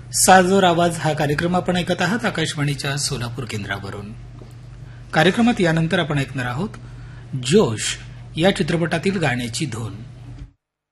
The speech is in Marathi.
साजोर आवाज हा कार्यक्रम आपण ऐकत आहात आकाशवाणीच्या सोलापूर केंद्रावरून. कार्यक्रमात यानंतर आपण ऐकणार आहोत जोश या चित्रपटातील गाण्याची धून.